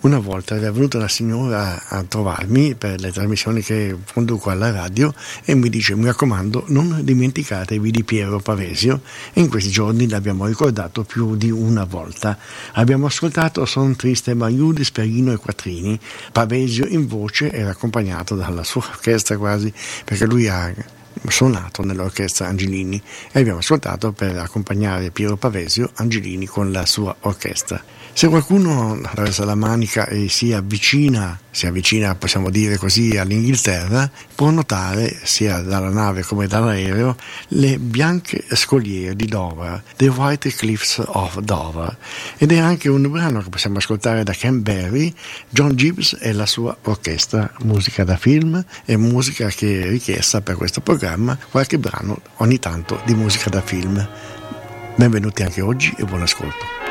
Una volta era venuta una signora a trovarmi per le trasmissioni che conduco alla radio e mi dice: mi raccomando, non dimenticatevi di Piero Pavesio, e in questi giorni l'abbiamo ricordato più di una volta. Abbiamo ascoltato Son triste ma Iudis, Perino e Quattrini. Pavesio in voce era accompagnato dalla sua orchestra quasi, perché lui ha suonato nell'orchestra Angelini, e abbiamo ascoltato per accompagnare Piero Pavesio Angelini con la sua orchestra. Se qualcuno attraversa la Manica e si avvicina, possiamo dire così, all'Inghilterra, può notare sia dalla nave come dall'aereo le bianche scogliere di Dover, The White Cliffs of Dover, ed è anche un brano che possiamo ascoltare da Ken Berry, John Gibbs e la sua orchestra, musica da film e musica che è richiesta per questo programma, qualche brano ogni tanto di musica da film. Benvenuti anche oggi e buon ascolto.